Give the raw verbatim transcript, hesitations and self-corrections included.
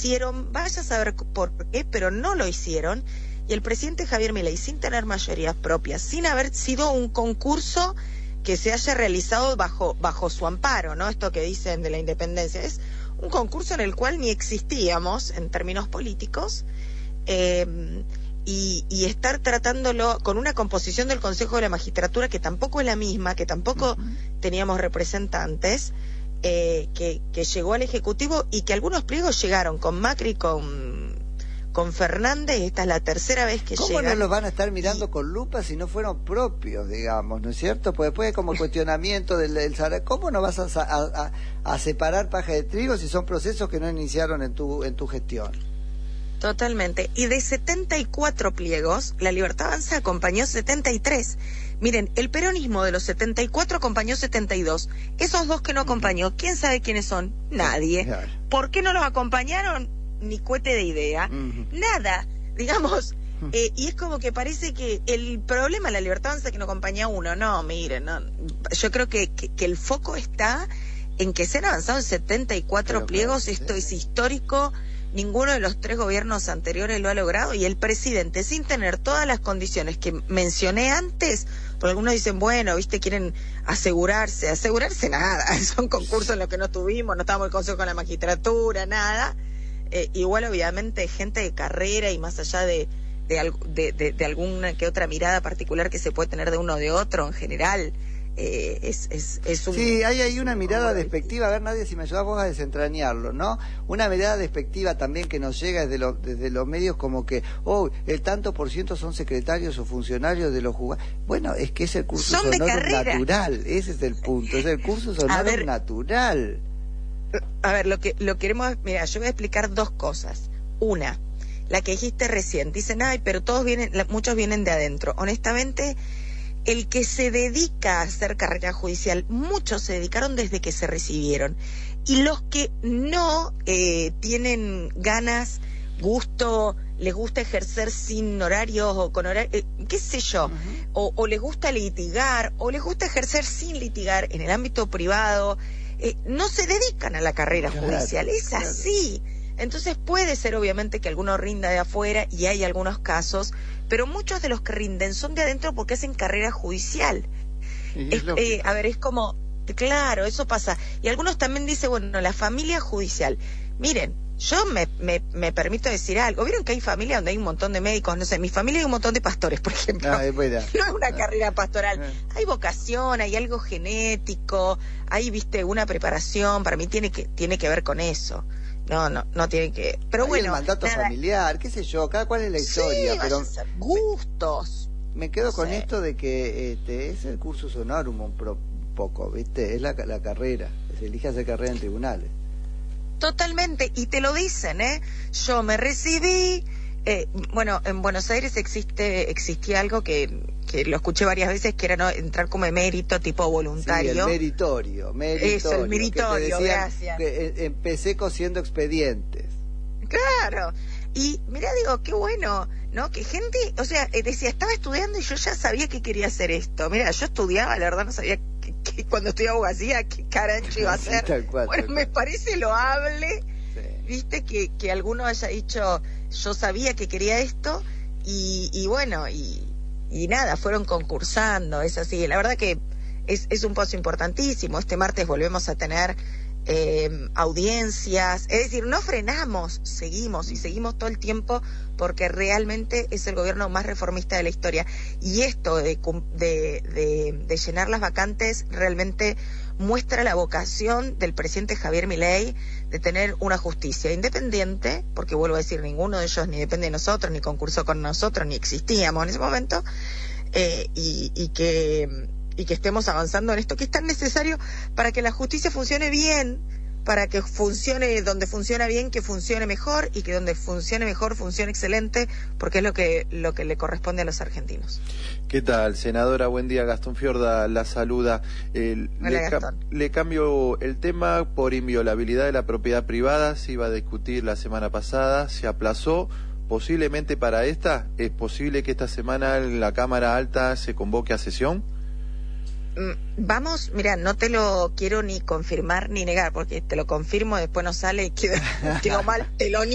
hicieron, vaya a saber por qué, pero no lo hicieron, y el presidente Javier Milei, sin tener mayorías propias, sin haber sido un concurso que se haya realizado bajo, bajo su amparo, ¿no? Esto que dicen de la independencia, es un concurso en el cual ni existíamos en términos políticos, eh, y, y estar tratándolo con una composición del Consejo de la Magistratura que tampoco es la misma, que tampoco uh-huh. teníamos representantes, eh, que, que llegó al Ejecutivo y que algunos pliegos llegaron con Macri, con, con Fernández, esta es la tercera vez que ¿Cómo llegan. ¿Cómo no los van a estar mirando y... con lupa si no fueron propios, digamos, ¿no es cierto? Pues después como cuestionamiento del, del ¿cómo no vas a, a, a separar paja de trigo si son procesos que no iniciaron en tu, en tu gestión? Totalmente. Y de setenta y cuatro pliegos, la Libertad Avanza acompañó setenta y tres. Miren, el peronismo de los setenta y cuatro acompañó setenta y dos. Esos dos que no acompañó, ¿quién sabe quiénes son? Nadie. Claro. ¿Por qué no los acompañaron? Ni cohete de idea. Uh-huh. Nada. Digamos, uh-huh. eh, y es como que parece que el problema de la Libertad Avanza es que no acompaña a uno. No, miren, no. Yo creo que, que, que el foco está en que se han avanzado en setenta y cuatro Pero, pliegos. Claro, Esto sí. es histórico. Ninguno de los tres gobiernos anteriores lo ha logrado, y el presidente, sin tener todas las condiciones que mencioné antes, porque algunos dicen, bueno, viste, quieren asegurarse, asegurarse nada, son concursos en los que no tuvimos, no estábamos en el Consejo de la Magistratura, nada, eh, igual obviamente gente de carrera y más allá de, de, de, de, de alguna que otra mirada particular que se puede tener de uno o de otro, en general, Eh, es, es, es un... Sí, hay ahí una mirada despectiva, a ver, Nadia, si me ayudas vos a desentrañarlo, ¿no? Una mirada despectiva también que nos llega desde, lo, desde los medios, como que, oh, el tanto por ciento son secretarios o funcionarios de los jugadores. Bueno, es que es el curso sonorum natural, ese es el punto, es el curso sonorum natural. A ver, lo que lo queremos, mira, yo voy a explicar dos cosas. Una, la que dijiste recién, dicen, ay, pero todos vienen, muchos vienen de adentro. Honestamente, el que se dedica a hacer carrera judicial, muchos se dedicaron desde que se recibieron. Y los que no eh, tienen ganas, gusto, les gusta ejercer sin horarios o con horarios, eh, qué sé yo, uh-huh. o, o les gusta litigar, o les gusta ejercer sin litigar en el ámbito privado, eh, no se dedican a la carrera claro, judicial, es claro. así. Entonces puede ser obviamente que alguno rinda de afuera, y hay algunos casos, pero muchos de los que rinden son de adentro porque hacen carrera judicial. Es, eh, a ver, es como, claro, eso pasa. Y algunos también dicen, bueno, la familia judicial. Miren, yo me, me, me permito decir algo. ¿Vieron que hay familias donde hay un montón de médicos? No sé, en mi familia hay un montón de pastores, por ejemplo. Ah, es no es una ah. carrera pastoral. Ah. Hay vocación, hay algo genético, hay, viste, una preparación. Para mí tiene que, tiene que ver con eso. No, no, no tiene que... Pero hay bueno... el mandato nada. familiar, qué sé yo, cada cual es la historia, sí, pero... gustos. Me, me quedo con sí. esto de que este es el cursus honorum un, pro, un poco, ¿viste? Es la, la carrera, se elige hacer carrera en tribunales. Totalmente, y te lo dicen, ¿eh? Yo me recibí... Eh, bueno, en Buenos Aires existe existía algo que, que lo escuché varias veces, que era no entrar como emérito, tipo voluntario. Sí, el meritorio, meritorio. Eso, el meritorio, gracias. Que empecé cosiendo expedientes. Claro, y mira, digo, qué bueno, ¿no? Que gente, o sea, decía, estaba estudiando y yo ya sabía que quería hacer esto. Mira, yo estudiaba, la verdad no sabía que, que cuando estudiaba abogacía, qué carancho iba a hacer. Tal cual, bueno, tal me cual. Parece loable, sí. Viste, que, que alguno haya dicho... Yo sabía que quería esto y, y bueno, y, y nada, fueron concursando, es así. La verdad que es, es un paso importantísimo. Este martes volvemos a tener eh, audiencias, es decir, no frenamos, seguimos y seguimos todo el tiempo porque realmente es el gobierno más reformista de la historia. Y esto de, de, de, de llenar las vacantes realmente muestra la vocación del presidente Javier Milei de tener una justicia independiente, porque vuelvo a decir, ninguno de ellos ni depende de nosotros, ni concursó con nosotros, ni existíamos en ese momento, eh, y, y que y que estemos avanzando en esto que es tan necesario para que la justicia funcione bien, para que funcione donde funciona bien, que funcione mejor, y que donde funcione mejor, funcione excelente, porque es lo que lo que le corresponde a los argentinos. ¿Qué tal, senadora? Buen día, Gastón Fiorda la saluda. Eh, Hola, le, Gastón. Ca le cambio el tema por inviolabilidad de la propiedad privada. Se iba a discutir la semana pasada, se aplazó. Posiblemente para esta, ¿es posible que esta semana la Cámara Alta se convoque a sesión? Vamos, mira, no te lo quiero ni confirmar ni negar, porque te lo confirmo, después no sale y quedo, quedo mal, te lo